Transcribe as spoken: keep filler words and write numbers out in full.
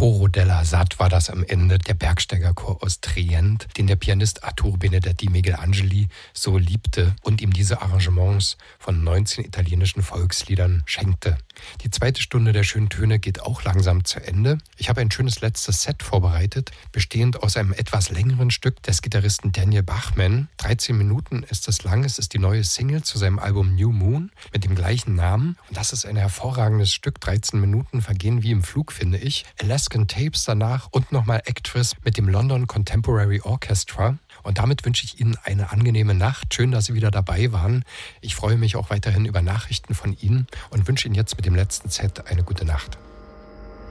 Coro della Sat war das am Ende, der Bergsteigerchor aus Trient, den der Pianist Arturo Benedetti Michelangeli so liebte und ihm diese Arrangements von neunzehn italienischen Volksliedern schenkte. Die zweite Stunde der schönen Töne geht auch langsam zu Ende. Ich habe ein schönes letztes Set vorbereitet, bestehend aus einem etwas längeren Stück des Gitarristen Daniel Bachman. dreizehn Minuten ist es lang, es ist die neue Single zu seinem Album New Moon mit dem gleichen Namen. Und das ist ein hervorragendes Stück, dreizehn Minuten vergehen wie im Flug, finde ich. Alaskan Tapes danach und nochmal Actress mit dem London Contemporary Orchestra. Und damit wünsche ich Ihnen eine angenehme Nacht. Schön, dass Sie wieder dabei waren. Ich freue mich auch weiterhin über Nachrichten von Ihnen und wünsche Ihnen jetzt mit dem letzten Set eine gute Nacht.